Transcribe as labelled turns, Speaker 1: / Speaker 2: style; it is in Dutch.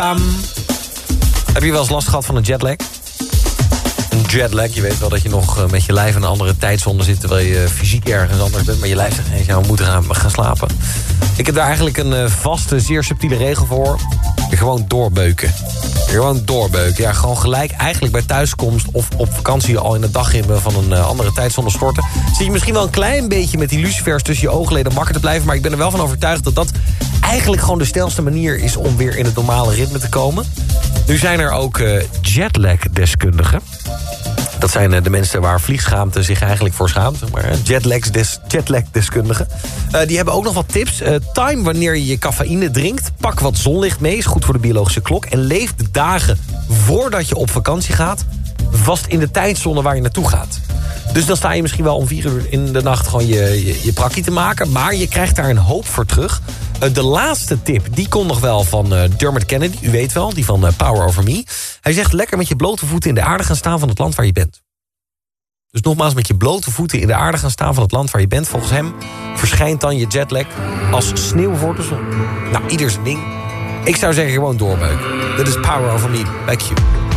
Speaker 1: Heb je wel eens last gehad van een jetlag? Een jetlag, je weet wel dat je nog met je lijf in een andere tijdzone zit... terwijl je fysiek ergens anders bent, maar je lijf zegt... hey, we moeten gaan slapen. Ik heb daar eigenlijk een vaste, zeer subtiele regel voor. Gewoon doorbeuken. Gewoon doorbeuken. Ja, gewoon gelijk eigenlijk bij thuiskomst of op vakantie al in het dagritme van een andere tijdzone storten. Zie je misschien wel een klein beetje met die lucifers tussen je oogleden wakker te blijven. Maar ik ben er wel van overtuigd dat dat eigenlijk gewoon de snelste manier is om weer in het normale ritme te komen. Nu zijn er ook jetlag-deskundigen. Dat zijn de mensen waar vliegschaamte zich eigenlijk voor schaamt. Maar jetlag-deskundigen. Die hebben ook nog wat tips. Time wanneer je cafeïne drinkt. Pak wat zonlicht mee, is goed voor de biologische klok. En leef de dagen voordat je op vakantie gaat... vast in de tijdzone waar je naartoe gaat. Dus dan sta je misschien wel om 4 uur in de nacht... gewoon je prakkie te maken. Maar je krijgt daar een hoop voor terug. De laatste tip, die komt nog wel van Dermot Kennedy. U weet wel, die van Power Over Me. Hij zegt lekker met je blote voeten in de aarde gaan staan van het land waar je bent. Dus nogmaals, met je blote voeten in de aarde gaan staan van het land waar je bent. Volgens hem verschijnt dan je jetlag als sneeuw voor de zon. Nou, ieder zijn ding. Ik zou zeggen gewoon doorbeuken. Dit is Power Over Me bij Q.